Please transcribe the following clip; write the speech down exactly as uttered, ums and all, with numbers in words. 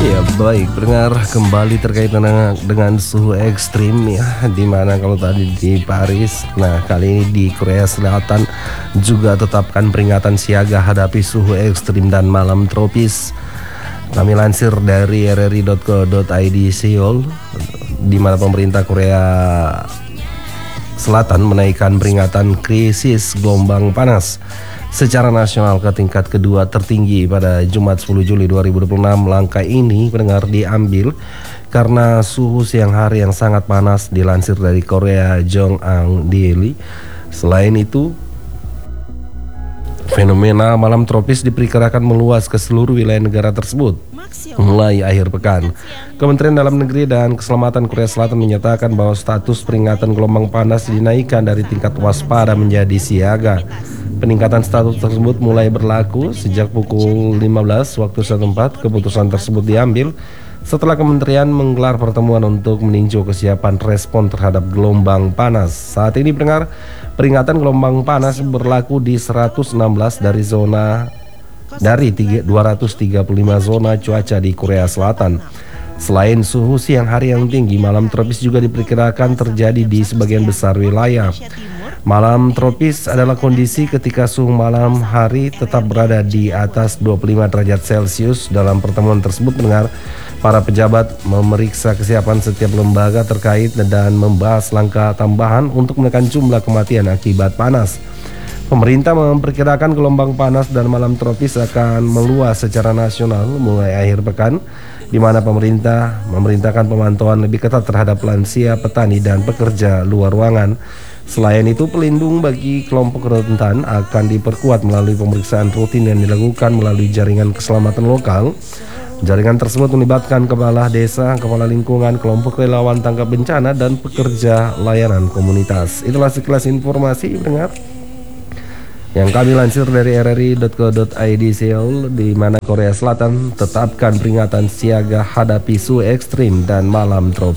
Ya baik, dengar kembali terkait dengan, dengan suhu ekstrim ya, dimana kalau tadi di Paris, nah kali ini di Korea Selatan juga tetapkan peringatan siaga hadapi suhu ekstrim dan malam tropis. Kami lansir dari r r i dot co dot i d Seoul, di mana pemerintah Korea Selatan menaikkan peringatan krisis gelombang panas secara nasional ke tingkat kedua tertinggi pada Jumat sepuluh Juli dua ribu dua puluh enam. Langkah ini pendengar diambil karena suhu siang hari yang sangat panas, dilansir dari Korea Jongang Daily. Selain itu, fenomena malam tropis diperkirakan meluas ke seluruh wilayah negara tersebut mulai akhir pekan. Kementerian Dalam Negeri dan Keselamatan Korea Selatan menyatakan bahwa status peringatan gelombang panas dinaikkan dari tingkat waspada menjadi siaga. Peningkatan status tersebut mulai berlaku sejak pukul lima belas waktu setempat. Keputusan tersebut diambil setelah kementerian menggelar pertemuan untuk meninjau kesiapan respon terhadap gelombang panas. Saat ini pendengar, peringatan gelombang panas berlaku di seratus enam belas dari zona dari dua ratus tiga puluh lima zona cuaca di Korea Selatan. Selain suhu siang hari yang tinggi, malam tropis juga diperkirakan terjadi di sebagian besar wilayah. Malam tropis adalah kondisi ketika suhu malam hari tetap berada di atas dua puluh lima derajat Celcius. Dalam pertemuan tersebut, mendengar para pejabat memeriksa kesiapan setiap lembaga terkait dan membahas langkah tambahan untuk menekan jumlah kematian akibat panas. Pemerintah memperkirakan gelombang panas dan malam tropis akan meluas secara nasional mulai akhir pekan, di mana pemerintah memerintahkan pemantauan lebih ketat terhadap lansia, petani, dan pekerja luar ruangan. Selain itu, pelindung bagi kelompok rentan akan diperkuat melalui pemeriksaan rutin yang dilakukan melalui jaringan keselamatan lokal. Jaringan tersebut melibatkan kepala desa, kepala lingkungan, kelompok relawan tanggap bencana, dan pekerja layanan komunitas. Itulah sekilas informasi pendengar yang kami lansir dari r r i dot co dot i d Seoul, di mana Korea Selatan tetapkan peringatan siaga hadapi suhu ekstrim dan malam tropis.